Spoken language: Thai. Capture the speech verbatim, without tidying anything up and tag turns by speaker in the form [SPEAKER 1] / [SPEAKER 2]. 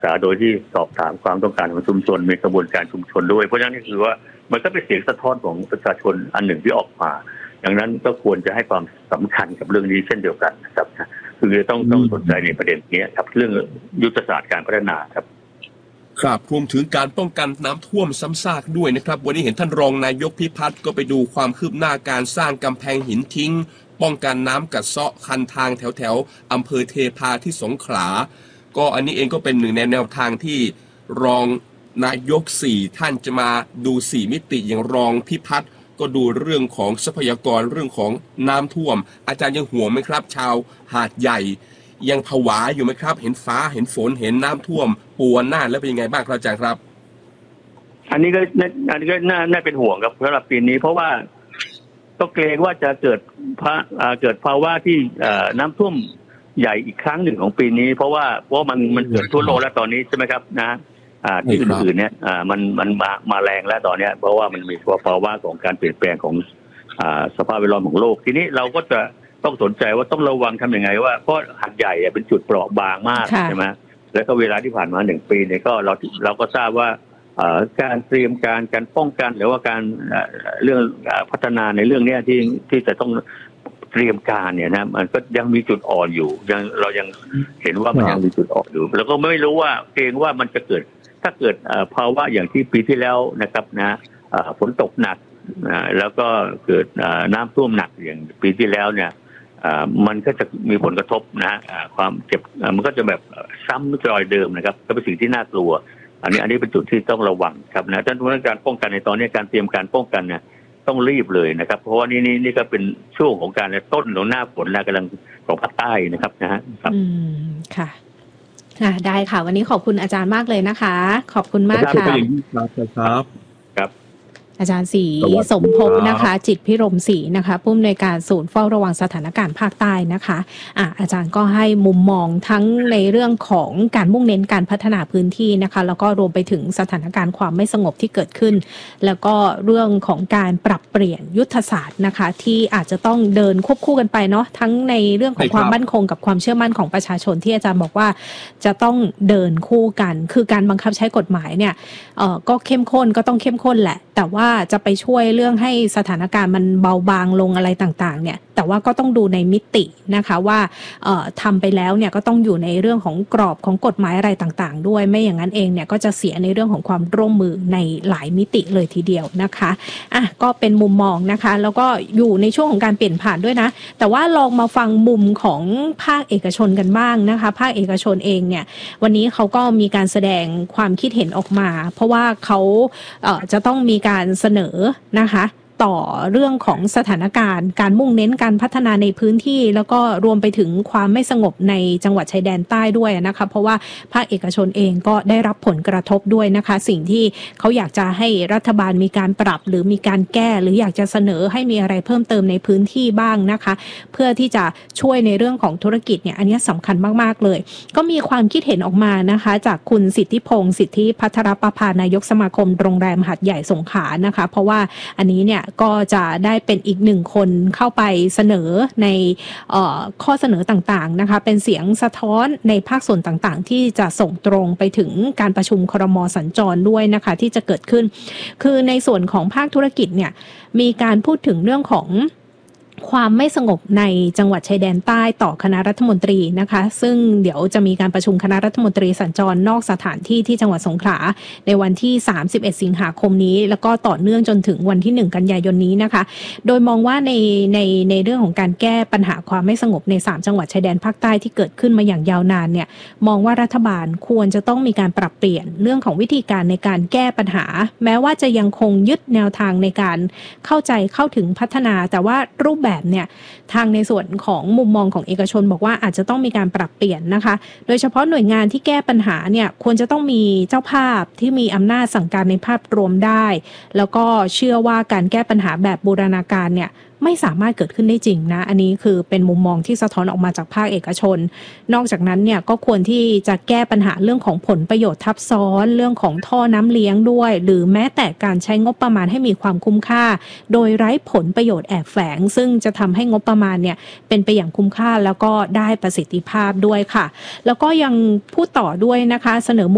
[SPEAKER 1] ษาโดยที่สอบถามความต้องการของชุมชนมีกระบวนการชุมชนด้วยเพราะฉะนั้นนี่คือว่ามันก็เป็นเสียงสะท้อนของประชาชนอันหนึ่งที่ออกมาดังนั้นก็ควรจะให้ความสำคัญกับเรื่องนี้เช่นเดียวกันนะครับคือต้องต้องสนใจในประเด็นนี้ครับเรื่องยุทธศาสตร์การพัฒนาครับ
[SPEAKER 2] ครับรวมถึงการป้องกันน้ำท่วมซ้ำซากด้วยนะครับวันนี้เห็นท่านรองนายกพิพัฒน์ก็ไปดูความคืบหน้าการสร้างกำแพงหินทิ้งป้องกันน้ำกัดเซาะคันทางแถวแถวอำเภอเทพาที่สงขลาก็อันนี้เองก็เป็นหนึ่งในแนวทางที่รองนายกสี่ท่านจะมาดูสี่มิติอย่างรองพิพัฒน์ก็ดูเรื่องของทรัพยากรเรื่องของน้ำท่วมอาจารย์ยังห่วงไหมครับชาวหาดใหญ่ยังผวาอยู่ไหมครับเห็นฟ้าเห็นฝนเห็นน้ำท่วมปวนหน้าแล้วเป็นยังไงบ้างครับอาจารย์ครับ
[SPEAKER 1] อันนี้ก็อันนี้ก็น่าน่าเป็นห่วงครับสำหรับปีนี้เพราะว่าก็เกรงว่าจะเกิดพระเกิดภาวะที่น้ำท่วมใหญ่อีกครั้งหนึ่งของปีนี้เพราะว่าเพราะมันมันเกิดทั่วโลกแล้วตอนนี้ใช่ไหมครับนะที่อื่นๆเนี่ยมันมันมามาแรงแล้วตอนนี้เพราะว่ามันมีภาวะของการเปลี่ยนแปลงของสภาพแวดล้อมของโลกทีนี้เราก็จะต้องสนใจว่าต้องระวังทำยังไงว่าเพราะหาดใหญ่เป็นจุดเปราะบางมากใช่ไหมแล้วก็เวลาที่ผ่านมาหนึ่งปีเนี่ยก็เราเราก็ทราบว่าการเตรียมการการป้องกันหรือว่าการเรื่องพัฒนาในเรื่องนี้ที่ที่จะต้องเตรียมการเนี่ยนะมันก็ยังมีจุดอ่อนอยู่ยังเรายังเห็นว่ามันยังมีจุดอ่อนอยู่แล้วก็ไม่รู้ว่าเกรงว่ามันจะเกิดถ้าเกิดภาวะอย่างที่ปีที่แล้วนะครับนะฝนตกหนักแล้วก็เกิดน้ำท่วมหนักอย่างปีที่แล้วเนี่ยมันก็จะมีผลกระทบนะความเจ็บมันก็จะแบบซ้ำรอยเดิมนะครับก็เป็นสิ่งที่น่ากลัวอันนี้อันนี้เป็นจุดที่ต้องระวังครับนะท่านผู้ว่าการป้องกันในตอนนี้การเตรียมการป้องกันเนี่ยต้องรีบเลยนะครับเพราะว่านี่นี่นี่ก็เป็นช่วงของการต้นของหน้าฝนแล้วกำลังของภาคใต้นะครับนะฮะ
[SPEAKER 3] อืมค่ะได้ค่ะวันนี้ขอบคุณอาจารย์มากเลยนะคะขอบคุณมากค่ะ
[SPEAKER 2] ครับ
[SPEAKER 3] อาจารย์ศรีสมภพนะคะจิตพิรมศรีนะคะผู้อำนวยการศูนย์เฝ้าระวังสถานการณ์ภาคใต้นะคะอ่ะอาจารย์ก็ให้มุมมองทั้งในเรื่องของการมุ่งเน้นการพัฒนาพื้นที่นะคะแล้วก็รวมไปถึงสถานการณ์ความไม่สงบที่เกิดขึ้นแล้วก็เรื่องของการปรับเปลี่ยนยุทธศาสตร์นะคะที่อาจจะต้องเดินควบคู่กันไปเนาะทั้งในเรื่องของความมั่นคงกับความเชื่อมั่นของประชาชนที่อาจารย์บอกว่าจะต้องเดินคู่กันคือการบังคับใช้กฎหมายเนี่ยเอ่อก็เข้มข้นก็ต้องเข้มข้นแหละแต่ว่าจะไปช่วยเรื่องให้สถานการณ์มันเบาบางลงอะไรต่างๆเนี่ยแต่ว่าก็ต้องดูในมิตินะคะว่าเอ่อทำไปแล้วเนี่ยก็ต้องอยู่ในเรื่องของกรอบของกฎหมายอะไรต่างๆด้วยไม่อย่างนั้นเองเนี่ยก็จะเสียในเรื่องของความร่วมมือในหลายมิติเลยทีเดียวนะคะอ่ะก็เป็นมุมมองนะคะแล้วก็อยู่ในช่วงของการเปลี่ยนผ่านด้วยนะแต่ว่าลองมาฟังมุมของภาคเอกชนกันบ้างนะคะภาคเอกชนเองเนี่ยวันนี้เขาก็มีการแสดงความคิดเห็นออกมาเพราะว่าเขาเอ่อจะต้องมีการเสนอนะคะต่อเรื่องของสถานการณ์การมุ่งเน้นการพัฒนาในพื้นที่แล้วก็รวมไปถึงความไม่สงบในจังหวัดชายแดนใต้ด้วยนะคะเพราะว่าภาคเอกชนเองก็ได้รับผลกระทบด้วยนะคะสิ่งที่เขาอยากจะให้รัฐบาลมีการปรับหรือมีการแก้หรืออยากจะเสนอให้มีอะไรเพิ่มเติมในพื้นที่บ้างนะคะเพื่อที่จะช่วยในเรื่องของธุรกิจเนี่ยอันนี้สำคัญมากๆเลยก็มีความคิดเห็นออกมานะคะจากคุณสิทธิพงศ์สิทธิพัทรประภานายกสมาคมโรงแรมหาดใหญ่สงขลานะคะเพราะว่าอันนี้เนี่ยก็จะได้เป็นอีกหนึ่งคนเข้าไปเสนอในข้อเสนอต่างๆนะคะเป็นเสียงสะท้อนในภาคส่วนต่างๆที่จะส่งตรงไปถึงการประชุมครม.สัญจรด้วยนะคะที่จะเกิดขึ้นคือในส่วนของภาคธุรกิจเนี่ยมีการพูดถึงเรื่องของความไม่สงบในจังหวัดชายแดนใต้ต่อคณะรัฐมนตรีนะคะซึ่งเดี๋ยวจะมีการประชุมคณะรัฐมนตรีสัญจรนอกสถานที่ที่จังหวัดสงขลาในวันที่สามสิบเอ็ดสิงหาคมนี้แล้วก็ต่อเนื่องจนถึงวันที่หนึ่งกันยายนนี้นะคะโดยมองว่าในในในเรื่องของการแก้ปัญหาความไม่สงบในสามจังหวัดชายแดนภาคใต้ที่เกิดขึ้นมาอย่างยาวนานเนี่ยมองว่ารัฐบาลควรจะต้องมีการปรับเปลี่ยนเรื่องของวิธีการในการแก้ปัญหาแม้ว่าจะยังคงยึดแนวทางในการเข้าใจเข้าถึงพัฒนาแต่ว่ารูปแบบแบบเนี่ยทางในส่วนของมุมมองของเอกชนบอกว่าอาจจะต้องมีการปรับเปลี่ยนนะคะโดยเฉพาะหน่วยงานที่แก้ปัญหาเนี่ยควรจะต้องมีเจ้าภาพที่มีอำนาจสั่งการในภาพรวมได้แล้วก็เชื่อว่าการแก้ปัญหาแบบบูรณาการเนี่ยไม่สามารถเกิดขึ้นได้จริงนะอันนี้คือเป็นมุมมองที่สะท้อนออกมาจากภาคเอกชนนอกจากนั้นเนี่ยก็ควรที่จะแก้ปัญหาเรื่องของผลประโยชน์ทับซ้อนเรื่องของท่อน้ำเลี้ยงด้วยหรือแม้แต่การใช้งบประมาณให้มีความคุ้มค่าโดยไร้ผลประโยชน์แอบแฝงซึ่งจะทำให้งบประมาณเนี่ยเป็นไปอย่างคุ้มค่าแล้วก็ได้ประสิทธิภาพด้วยค่ะแล้วก็ยังพูดต่อด้วยนะคะเสนอ